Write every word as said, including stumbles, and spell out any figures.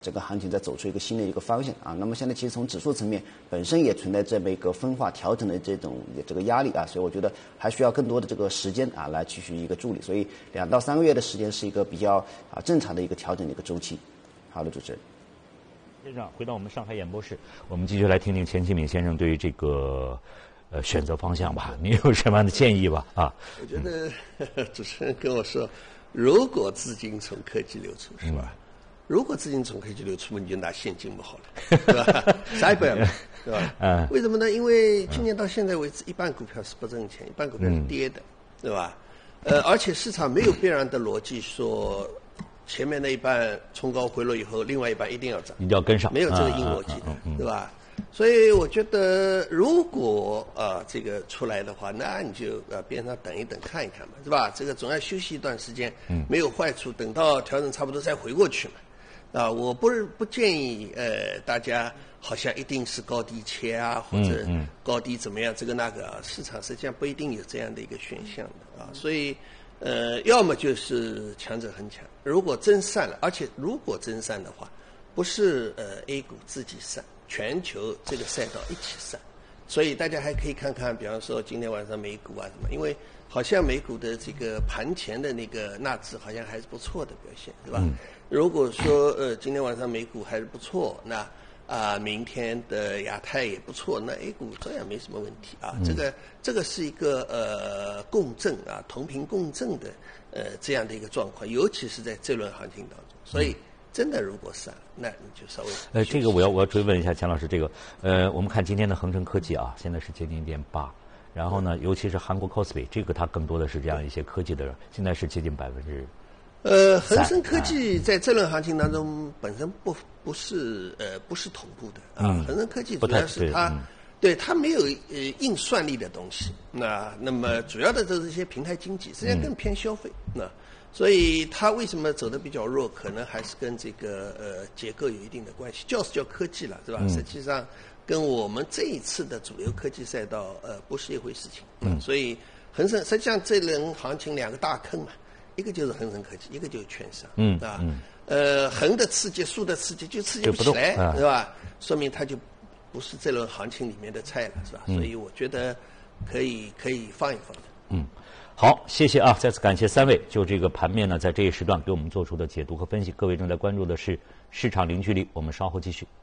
这个行情在走出一个新的一个方向啊。那么现在其实从指数层面本身也存在这么一个分化调整的这种这个压力啊，所以我觉得还需要更多的这个时间啊来继续一个助理。所以两到三个月的时间是一个比较啊正常的一个调整的一个周期。好的，主持人。 先生，回到我们上海演播室，我们继续来听听钱其敏先生对于这个呃选择方向吧，你有什么样的建议吧？啊， 我觉得呵呵主持人跟我说，如果资金从科技流出，是吧？嗯如果资金从科技流出，你就拿现金不好了，对吧？啥也不要了，对吧？嗯。为什么呢？因为今年到现在为止，一半股票是不挣钱，一半股票是跌的，对吧？呃，而且市场没有必然的逻辑说，前面那一半冲高回落以后，另外一半一定要涨， 一定要跟上， 没有这个硬逻辑的，对吧？所以我觉得，如果呃这个出来的话，那你就呃边上等一等，看一看嘛，是吧？这个总要休息一段时间，没有坏处，等到调整差不多再回过去嘛。啊，我不是不建议呃大家好像一定是高低切啊，或者高低怎么样，这个那个啊，市场实际上不一定有这样的一个选项的啊，所以呃要么就是强者恒强，如果真散了，而且如果真散的话，不是呃 A 股自己散，全球这个赛道一起散，所以大家还可以看看，比方说今天晚上美股啊什么，因为好像美股的这个盘前的那个纳指好像还是不错的表现，对吧？嗯如果说呃今天晚上美股还是不错，那啊、呃、明天的亚太也不错，那 A 股照样没什么问题啊。嗯、这个这个是一个呃共振啊同频共振的呃这样的一个状况，尤其是在这轮行情当中。所以真的如果散，那你就稍微呃这个我要我要追问一下钱老师，这个呃我们看今天的恒生科技啊，现在是接近一点八。然后呢，尤其是韩国 C O S P I 这个它更多的是这样一些科技的，现在是接近百分之。 呃，恒生科技在这轮行情当中本身不不是呃不是同步的啊，嗯、恒生科技主要是它，对它没有呃硬算力的东西，那那么主要的都是一些平台经济，实际上更偏消费，那所以它为什么走得比较弱，可能还是跟这个呃结构有一定的关系，叫是叫科技了，是吧？嗯、实际上跟我们这一次的主流科技赛道呃不是一回事情，嗯，所以恒生实际上这轮行情两个大坑嘛。一个就是恒生科技，一个就是券商，嗯啊，嗯呃，横的刺激，竖的刺激，就刺激不起来，是、啊、吧？说明它就不是这轮行情里面的菜了，是吧？嗯、所以我觉得可以可以放一放的。 嗯，好，谢谢啊！再次感谢三位就这个盘面呢，在这一时段给我们做出的解读和分析。各位正在关注的是市场零距离，我们稍后继续。